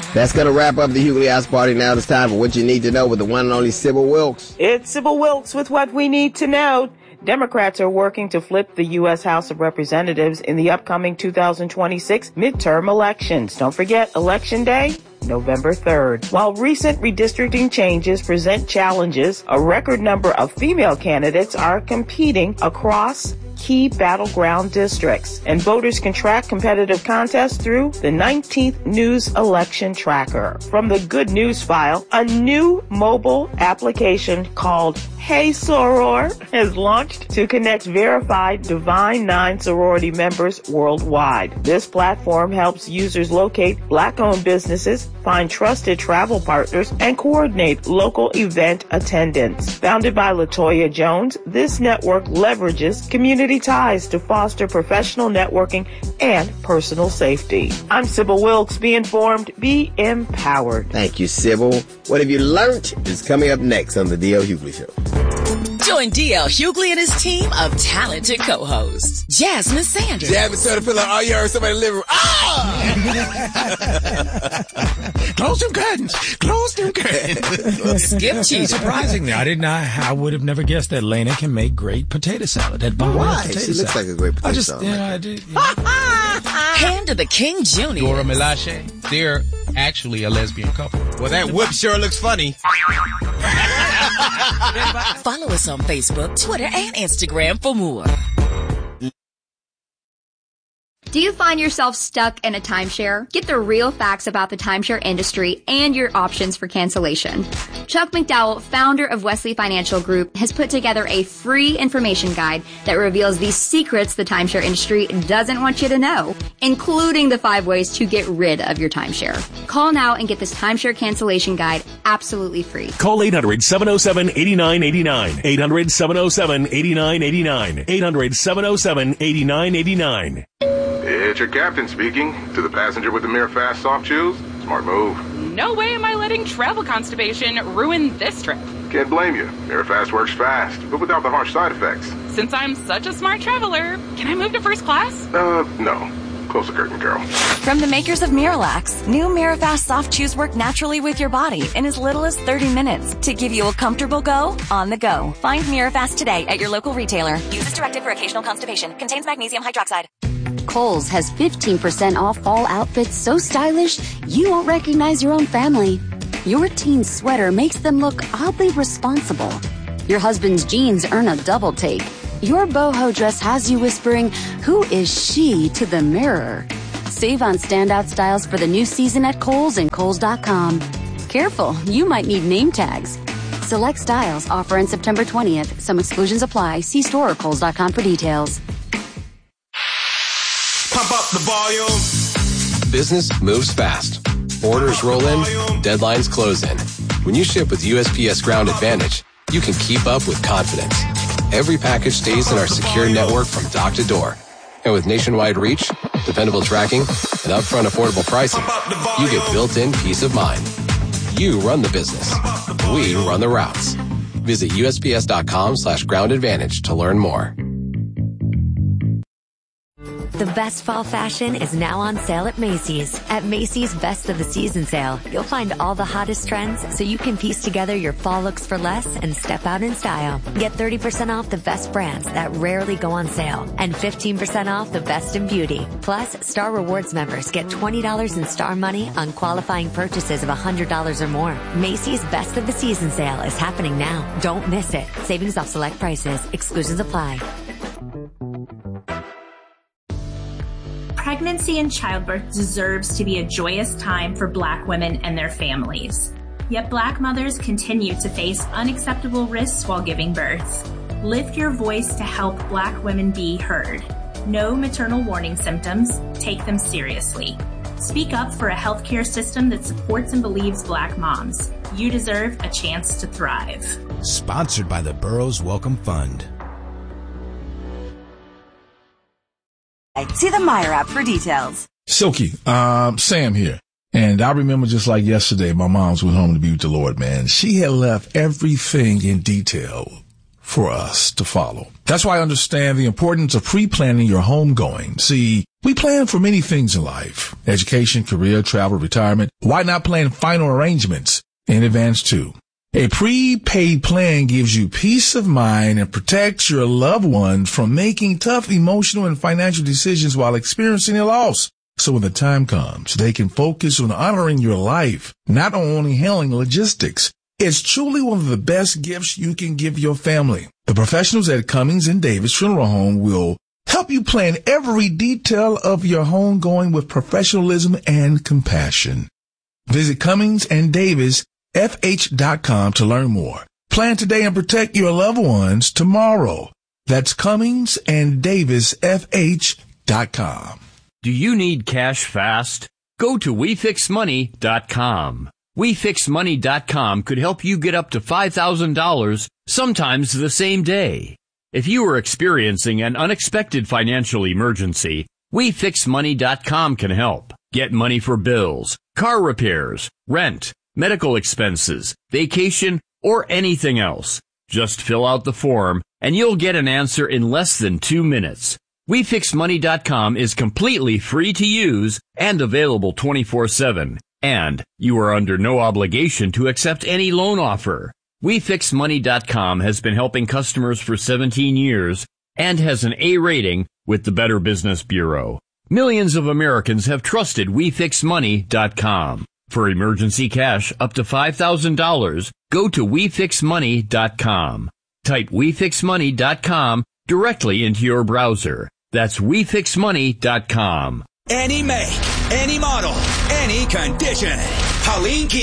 That's going to wrap up the Hughley House Party. Now it's time for what you need to know with the one and only Sybil Wilkes. It's Sybil Wilkes with what we need to know. Democrats are working to flip the U.S. House of Representatives in the upcoming 2026 midterm elections. Don't forget, Election Day, November 3rd. While recent redistricting changes present challenges, a record number of female candidates are competing across key battleground districts, and voters can track competitive contests through the 19th News Election Tracker. From the Good News File, a new mobile application called Hey Soror has launched to connect verified Divine Nine sorority members worldwide. This platform helps users locate Black-owned businesses, find trusted travel partners, and coordinate local event attendance. Founded by LaToya Jones, this network leverages community ties to foster professional networking and personal safety. I'm Sybil Wilkes. Be informed, be empowered. Thank you, Sybil. What have you learned is coming up next on the D.L. Hughley Show. Join D.L. Hughley and his team of talented co-hosts. Jasmine Sanders. Jasmine started feeling, oh, you heard somebody in the living room. Ah! Close them curtains. Close them curtains. Skip Cheetah. Surprisingly, I would have never guessed that Lena can make great potato salad. That She looks like a great potato salad. I did. Yeah. Hand to the King Jr. Dora Milaje. They're actually a lesbian couple. Well, that whip sure looks funny. Follow us on Facebook, Twitter, and Instagram for more. Do you find yourself stuck in a timeshare? Get the real facts about the timeshare industry and your options for cancellation. Chuck McDowell, founder of Wesley Financial Group, has put together a free information guide that reveals the secrets the timeshare industry doesn't want you to know, including the 5 ways to get rid of your timeshare. Call now and get this timeshare cancellation guide absolutely free. Call 800-707-8989. 800-707-8989. 800-707-8989. It's your captain speaking. To the passenger with the Mirror Fast soft chews, smart move. No way am I letting travel constipation ruin this trip. Can't blame you. Mirror Fast works fast, but without the harsh side effects. Since I'm such a smart traveler, can I move to first class? No. Close the curtain, girl. From the makers of Miralax, new Mirafast soft chews work naturally with your body in as little as 30 minutes to give you a comfortable go on the go. Find Mirafast today at your local retailer. Use as directed for occasional constipation. Contains magnesium hydroxide. Kohl's has 15% off fall outfits so stylish you won't recognize your own family. Your teen sweater makes them look oddly responsible. Your husband's jeans earn a double take. Your boho dress has you whispering, "Who is she?" to the mirror. Save on standout styles for the new season at Kohl's and Kohl's.com. Careful, you might need name tags. Select styles offer on September 20th. Some exclusions apply. See store or Kohl's.com for details. Pump up the volume. Business moves fast. Orders roll in, deadlines close in. When you ship with USPS Ground Advantage, you can keep up with confidence. Every package stays in our secure network from dock to door. And with nationwide reach, dependable tracking, and upfront affordable pricing, you get built-in peace of mind. You run the business. We run the routes. Visit USPS.com/Ground Advantage to learn more. The best fall fashion is now on sale at Macy's. At Macy's Best of the Season sale, you'll find all the hottest trends so you can piece together your fall looks for less and step out in style. Get 30% off the best brands that rarely go on sale and 15% off the best in beauty. Plus, Star Rewards members get $20 in Star Money on qualifying purchases of $100 or more. Macy's Best of the Season sale is happening now. Don't miss it. Savings off select prices. Exclusions apply. Pregnancy and childbirth deserves to be a joyous time for Black women and their families. Yet Black mothers continue to face unacceptable risks while giving birth. Lift your voice to help Black women be heard. Know maternal warning symptoms. Take them seriously. Speak up for a healthcare system that supports and believes Black moms. You deserve a chance to thrive. Sponsored by the Burroughs Welcome Fund. See the Meyer app for details. Silky, Sam here. And I remember just like yesterday, my mom's went home to be with the Lord, man. She had left everything in detail for us to follow. That's why I understand the importance of pre-planning your homegoing. See, we plan for many things in life: education, career, travel, retirement. Why not plan final arrangements in advance too? A prepaid plan gives you peace of mind and protects your loved one from making tough emotional and financial decisions while experiencing a loss. So when the time comes, they can focus on honoring your life, not only handling logistics. It's truly one of the best gifts you can give your family. The professionals at Cummings and Davis Funeral Home will help you plan every detail of your homegoing with professionalism and compassion. Visit CummingsandDavisFH.com to learn more. Plan today and protect your loved ones tomorrow. That's CummingsandDavisFH.com. Do you need cash fast? Go to WeFixMoney.com. WeFixMoney.com could help you get up to $5,000, sometimes the same day. If you are experiencing an unexpected financial emergency, WeFixMoney.com can help. Get money for bills, car repairs, rent, medical expenses, vacation, or anything else. Just fill out the form and you'll get an answer in less than 2 minutes. WeFixMoney.com is completely free to use and available 24/7. And you are under no obligation to accept any loan offer. WeFixMoney.com has been helping customers for 17 years and has an A rating with the Better Business Bureau. Millions of Americans have trusted WeFixMoney.com. For emergency cash up to $5,000, go to WeFixMoney.com. Type WeFixMoney.com directly into your browser. That's WeFixMoney.com. Any make, any model, any condition. Helene Keith.